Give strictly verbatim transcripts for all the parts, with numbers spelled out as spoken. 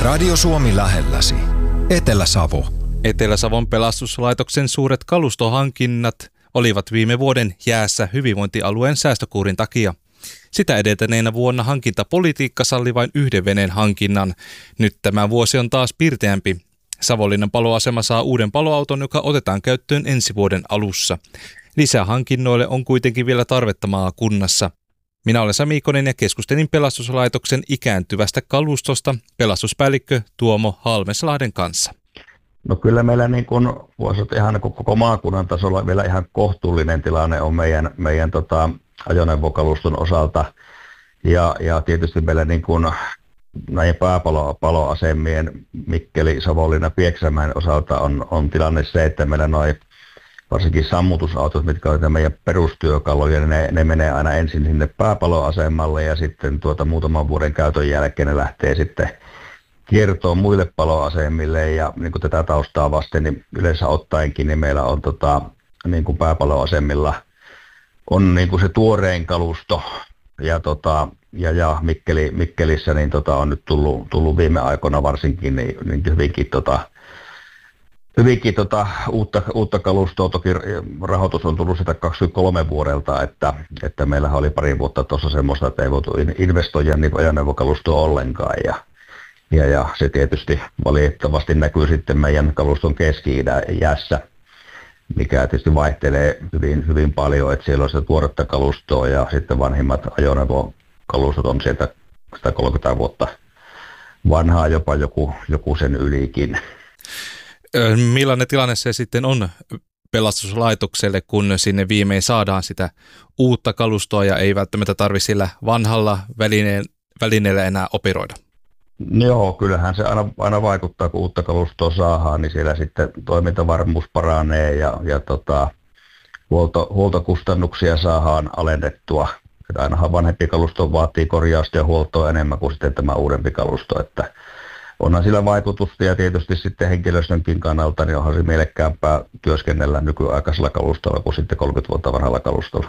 Radio Suomi lähelläsi. Etelä-Savo. Etelä-Savon pelastuslaitoksen suuret kalustohankinnat olivat viime vuoden jäässä hyvinvointialueen säästökuurin takia. Sitä edeltäneenä vuonna hankintapolitiikka salli vain yhden veneen hankinnan. Nyt tämä vuosi on taas pirteämpi. Savonlinnan paloasema saa uuden paloauton, joka otetaan käyttöön ensi vuoden alussa. Lisähankinnoille on kuitenkin vielä tarvetta maakunnassa. Minä olen Sami Ikonen ja keskustelin pelastuslaitoksen ikääntyvästä kalustosta pelastuspäällikkö Tuomo Halmeslahden kanssa. No kyllä meillä niin kuin voisi ihan koko maakunnan tasolla vielä ihan kohtuullinen tilanne on meidän, meidän tota, ajoneuvokaluston osalta. Ja, ja tietysti meillä niin kuin näiden pääpaloasemien Mikkeli, Savonlinna, Pieksämäen osalta on, on tilanne se, että meillä noin varsinkin sammutusautot, mitkä ovat meidän perustyökaluja, niin ne, ne menee aina ensin sinne pääpaloasemalle ja sitten tuota muutaman vuoden käytön jälkeen ne lähtee sitten kiertoon muille paloasemille. Ja niin kuin tätä taustaa vasten, niin yleensä ottaenkin niin meillä on tota, niin kuin pääpaloasemilla on niin kuin se tuorein kalusto. Ja, tota, ja, ja Mikkeli, Mikkelissä niin tota, on nyt tullut, tullut viime aikoina varsinkin niin, niin hyvinkin, tota, hyvinkin tota, uutta, uutta kalustoa. Toki rahoitus on tullut sitä kaksikymmentäkolme vuodelta, että, että meillähän oli pari vuotta tuossa semmoista, että ei voitu investoida niin ajoneuvokalustoa ollenkaan. Ja, ja, ja se tietysti valitettavasti näkyy sitten meidän kaluston keski-iässä, mikä tietysti vaihtelee hyvin, hyvin paljon, että siellä on sitä tuoretta kalustoa ja sitten vanhimmat ajoneuvokalustot on sieltä sata kolmekymmentä vuotta vanhaa, jopa joku, joku sen ylikin. Millainen tilanne se sitten on pelastuslaitokselle, kun sinne viimein saadaan sitä uutta kalustoa ja ei välttämättä tarvitse sillä vanhalla välineen, välineellä enää operoida? Joo, kyllähän se aina, aina vaikuttaa, kun uutta kalustoa saadaan, niin siellä sitten toimintavarmuus paranee ja, ja tota, huolto, huoltokustannuksia saadaan alennettua. Että ainahan vanhempi kalusto vaatii korjausta ja huoltoa enemmän kuin sitten tämä uudempi kalusto, että onhan sillä vaikutusta ja tietysti sitten henkilöstönkin kannalta, niin onhan se mielekkäämpää työskennellä nykyaikaisella kalustolla kuin sitten kolmekymmentä vuotta vanhalla kalustolla.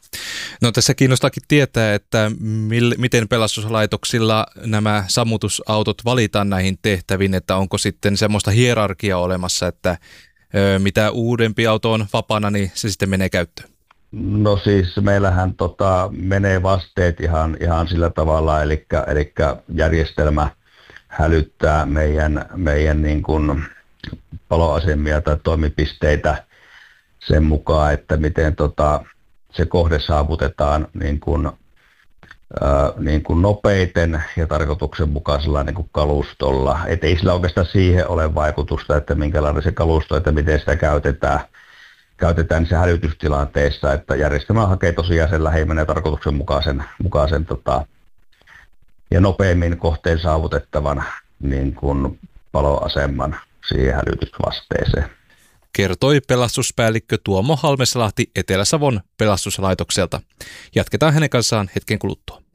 No tässä kiinnostaakin tietää, että mil, miten pelastuslaitoksilla nämä sammutusautot valitaan näihin tehtäviin, että onko sitten semmoista hierarkiaa olemassa, että ö, mitä uudempi auto on vapaana, niin se sitten menee käyttöön. No siis meillähän tota, menee vasteet ihan, ihan sillä tavalla, eli, eli järjestelmä hälyttää meidän, meidän niin kuin paloasemia tai toimipisteitä sen mukaan, että miten tota, se kohde saavutetaan niin kuin, ää, niin kuin nopeiten ja tarkoituksenmukaisella niin kuin kalustolla. Et ei sillä oikeastaan siihen ole vaikutusta, että minkälainen se kalusto, että miten sitä käytetään. Käytetään se hälytystilanteessa, että järjestelmä hakee tosiaan sen lähimmän ja tarkoituksenmukaisen mukaisen, tota, ja nopeammin kohteen saavutettavan niin kuin paloaseman siihen hälytysvasteeseen. Kertoi pelastuspäällikkö Tuomo Halmeslahti Etelä-Savon pelastuslaitokselta. Jatketaan hänen kanssaan hetken kuluttua.